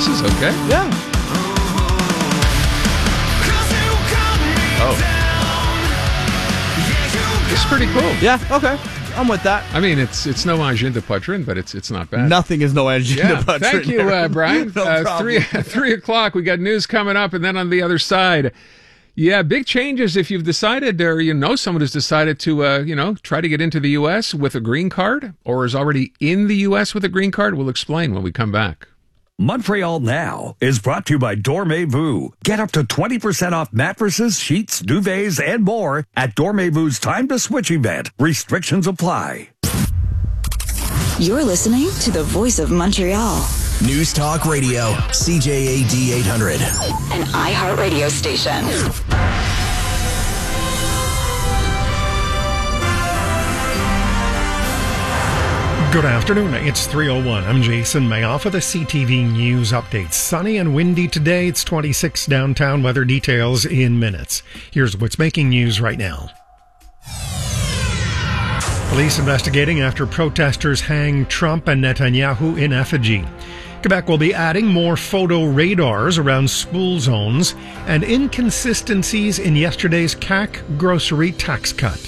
is okay. Yeah. Oh. It's pretty cool. Yeah, okay. I'm with that. I mean, it's no Angine de Poitrine, but it's not bad. Nothing is no Angine de Poitrine. Thank you, Brian. No problem. 3 o'clock, we got news coming up, and then on the other side, big changes if you've decided, or you know someone who's decided to, try to get into the U.S. with a green card, or is already in the U.S. with a green card. We'll explain when we come back. Montreal Now is brought to you by Dormez-vous. Get up to 20% off mattresses, sheets, duvets, and more at Dormez-vou's Time to Switch event. Restrictions apply. You're listening to the Voice of Montreal. News Talk Radio, CJAD 800. An iHeartRadio station. Good afternoon. It's 3:01. I'm Jason Mayoff with the CTV News Update. Sunny and windy today. It's 26 downtown. Weather details in minutes. Here's what's making news right now. Police investigating after protesters hang Trump and Netanyahu in effigy. Quebec will be adding more photo radars around school zones and inconsistencies in yesterday's CAC grocery tax cut.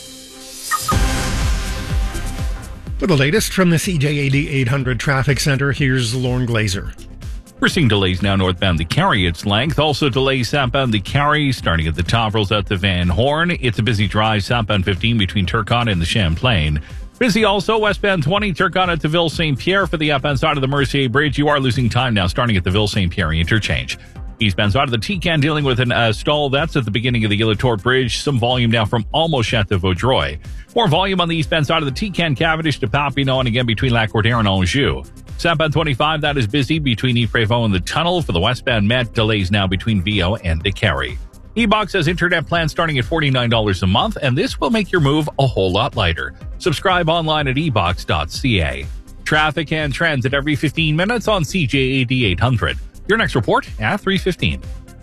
For the latest from the CJAD 800 Traffic Center, here's Lauren Glazer. We're seeing delays now northbound the Carrie its length. Also delays southbound the Carrie, starting at the top, rolls out the Van Horn. It's a busy drive southbound 15 between Turcotte and the Champlain. Busy also westbound 20, Turcotte at the Ville St. Pierre. For the upbound side of the Mercier Bridge, you are losing time now, starting at the Ville St. Pierre interchange. Eastbound side of the Tican dealing with an stall. That's at the beginning of the Gilles Bridge. Some volume now from almost Chateau-Vaudreuil. More volume on the eastbound side of the Tican, Cavendish to Papineau, and again between Lac-Cordaire and Anjou. Southbound 25, that is busy between Yves-Prévost and the tunnel. For the westbound Met, delays now between Vio and the Carrie. eBox has internet plans starting at $49 a month, and this will make your move a whole lot lighter. Subscribe online at ebox.ca. Traffic and trends at every 15 minutes on CJAD 800. Your next report at 3:15.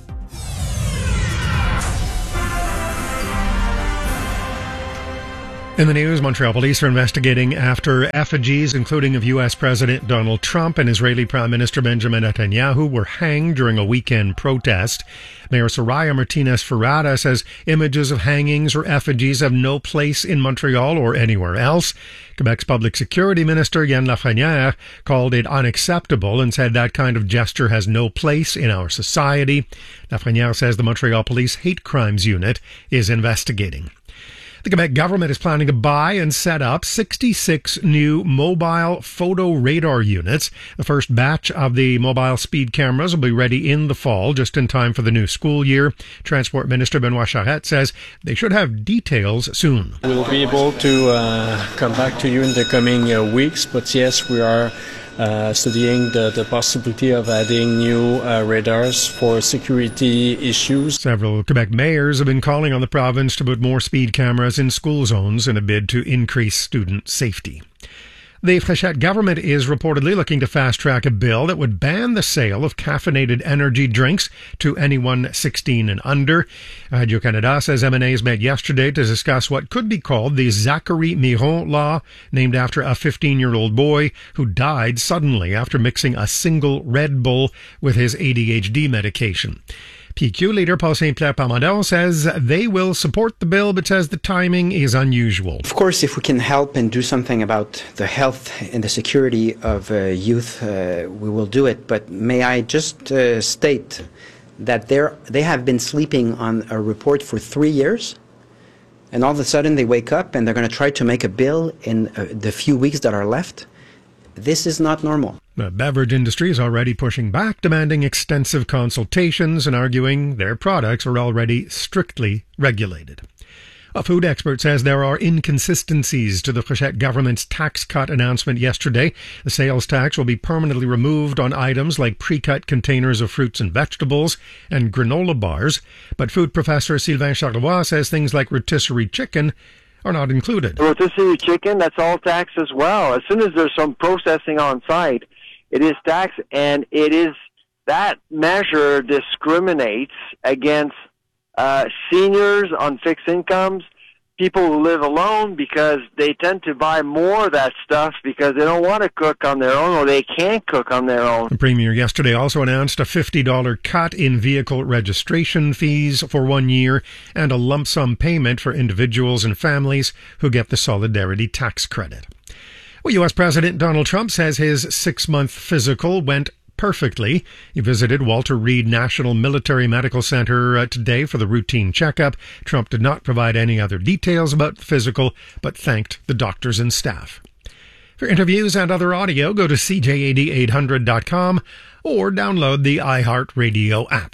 In the news, Montreal police are investigating after effigies, including of U.S. President Donald Trump and Israeli Prime Minister Benjamin Netanyahu, were hanged during a weekend protest. Mayor Soraya Martinez-Ferrada says images of hangings or effigies have no place in Montreal or anywhere else. Quebec's Public Security Minister, Yann Lafrenière, called it unacceptable and said that kind of gesture has no place in our society. Lafrenière says the Montreal Police Hate Crimes Unit is investigating. The Quebec government is planning to buy and set up 66 new mobile photo radar units. The first batch of the mobile speed cameras will be ready in the fall, just in time for the new school year. Transport Minister Benoit Charette says they should have details soon. We'll be able to come back to you in the coming weeks, but yes, we are studying the possibility of adding new radars for security issues. Several Quebec mayors have been calling on the province to put more speed cameras in school zones in a bid to increase student safety. The Fréchette government is reportedly looking to fast-track a bill that would ban the sale of caffeinated energy drinks to anyone 16 and under. Radio-Canada says MNAs met yesterday to discuss what could be called the Zachary Miron Law, named after a 15-year-old boy who died suddenly after mixing a single Red Bull with his ADHD medication. PQ leader Paul Saint-Pierre Plamondon says they will support the bill, but says the timing is unusual. Of course, if we can help and do something about the health and the security of youth, we will do it. But may I just state that they have been sleeping on a report for 3 years, and all of a sudden they wake up and they're going to try to make a bill in the few weeks that are left. This is not normal. The beverage industry is already pushing back, demanding extensive consultations and arguing their products are already strictly regulated. A food expert says there are inconsistencies to the Fréchette government's tax cut announcement yesterday. The sales tax will be permanently removed on items like pre-cut containers of fruits and vegetables and granola bars. But food professor Sylvain Charlevoix says things like rotisserie chicken are not included. Rotisserie chicken, that's all taxed as well. As soon as there's some processing on site, it is taxed, and it is that measure discriminates against seniors on fixed incomes, people who live alone because they tend to buy more of that stuff because they don't want to cook on their own or they can't cook on their own. The Premier yesterday also announced a $50 cut in vehicle registration fees for 1 year and a lump sum payment for individuals and families who get the Solidarity Tax Credit. Well, U.S. President Donald Trump says his 6-month physical went perfectly. He visited Walter Reed National Military Medical Center today for the routine checkup. Trump did not provide any other details about the physical, but thanked the doctors and staff. For interviews and other audio, go to CJAD800.com or download the iHeartRadio app.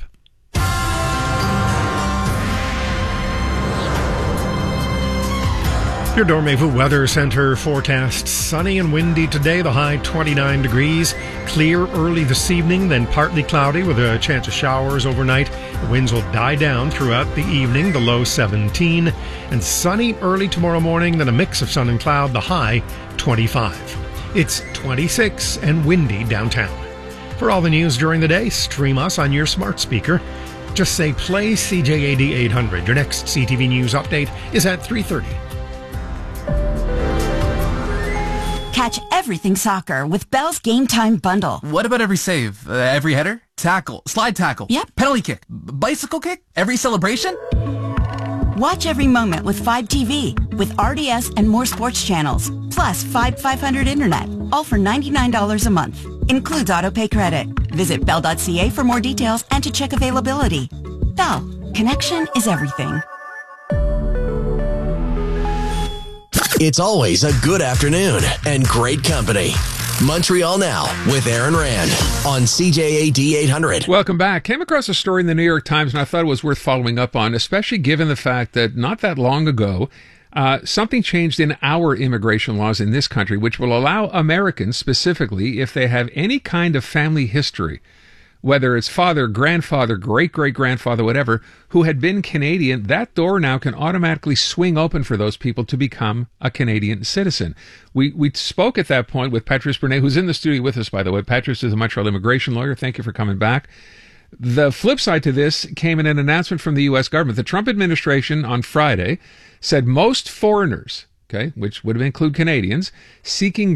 Your Dormez-vous Weather Center forecast: sunny and windy today, the high 29 degrees. Clear early this evening, then partly cloudy with a chance of showers overnight. The winds will die down throughout the evening, the low 17. And sunny early tomorrow morning, then a mix of sun and cloud, the high 25. It's 26 and windy downtown. For all the news during the day, stream us on your smart speaker. Just say play CJAD 800. Your next CTV News update is at 3:30. Catch everything soccer with Bell's Game Time Bundle. What about every save? Every header? Tackle? Slide tackle? Yep. Penalty kick? Bicycle kick? Every celebration? Watch every moment with 5 TV with RDS and more sports channels. Plus 500 internet. All for $99 a month. Includes autopay credit. Visit bell.ca for more details and to check availability. Bell. Connection is everything. It's always a good afternoon and great company. Montreal Now with Aaron Rand on CJAD 800. Welcome back. Came across a story in the New York Times and I thought it was worth following up on, especially given the fact that not that long ago, something changed in our immigration laws in this country, which will allow Americans specifically, if they have any kind of family history, whether it's father, grandfather, great-great-grandfather, whatever, who had been Canadian, that door now can automatically swing open for those people to become a Canadian citizen. We spoke at that point with Patrice Brunet, who's in the studio with us, by the way. Patrice is a Montreal immigration lawyer. Thank you for coming back. The flip side to this came in an announcement from the U.S. government. The Trump administration on Friday said most foreigners, okay, which would include Canadians, seeking